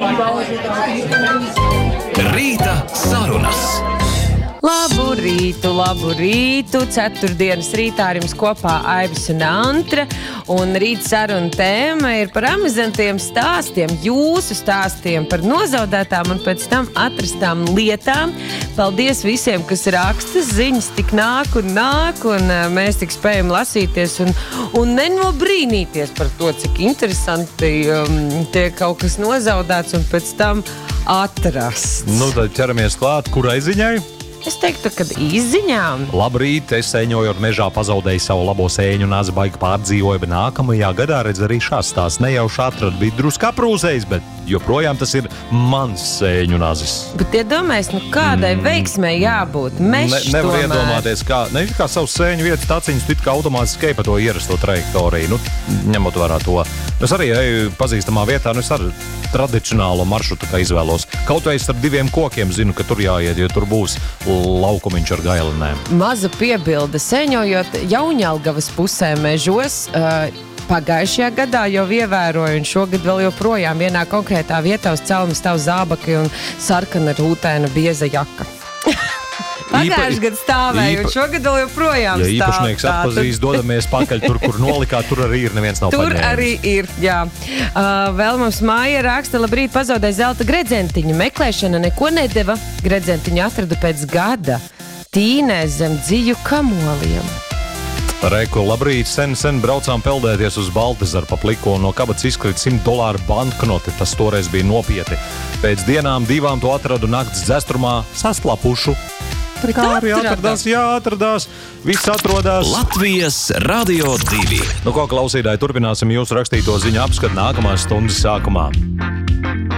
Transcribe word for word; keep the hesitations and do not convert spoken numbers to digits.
Rīta sarunas. Labu rītu, labu rītu. Ceturtdienas rītā ar jums kopā Aivis un Antra. Un rīta saruna tēma ir par amizantiem stāstiem, jūsu stāstiem par nozaudētām un pēc tam atrastām lietām. Paldies visiem, kas raksta ziņas, tik nāk un nāk, un mēs tik spējam lasīties un, un nenobrīnīties par to, cik interesanti um, tiek kaut kas nozaudēts un pēc tam atrasts. Nu, tad ķeramies klāt, kurai ziņai? Es teiktu, kad izziņām. Labrīt, es sēņojot mežā pazaudēju savu labo sēņu un azi baigi pārdzīvoju, bet nākamajā gadā redz arī šāds stāsts. Nejauši atradu, bija drusku aprūsējis, bet joprojām tas ir mans sēņu nazis. Bet iedomājies, nu kādai mm. veiksmei jābūt? Mešs ne, nevar tomēr. iedomāties, kā, ne, kā savus sēņu vietas taciņus, tu it kā automātiski pa to ierasto trajektoriju, nu, ņemot vērā to. Es arī eju pazīstamā vietā, nu es arī tradicionālo maršrutu kā izvēlos. Kaut vai starp diviem kokiem zinu, ka tur jāiet, jo tur būs laukumiņš ar gailinēm. Maza piebilde, sēņojot Jaunjelgavas pusē mežos, uh, pagājušajā gadā jau ievēroju, un šogad vēl joprojām vienā konkrētā vietā uz celma stāv zābaki un sarkana rūtēna bieza jaka. Pagājuši gadu stāvēju, un šogad vēl joprojām ja stāv. Ja īpašnieks atpazīst, dodamies pakaļ tur, kur nolikā, tur arī ir, neviens nav tur paņēmis. Tur arī ir, jā. Uh, vēl mums Māja raksta, labrīt, pazaudēja zelta gredzentiņu. Meklēšana neko nedeva. Gredzentiņu atradu pēc gada. Tīnē zem dziju kamoliem. Reku, labrīt, sen, sen braucām peldēties uz Baltazaru pa pliko, un no kabatas izkrita simt dolāru banknoti. Tas toreiz bija nopietni. Pēc dienām divām to atradu nakts dzestrumā saslapušu. Kā arī atradās, jā, atradās, viss atrodās. Latvijas Radio divi. Nu ko, klausītāji, turpināsim jūsu rakstīto ziņu apskatu nākamās stundas sākumā.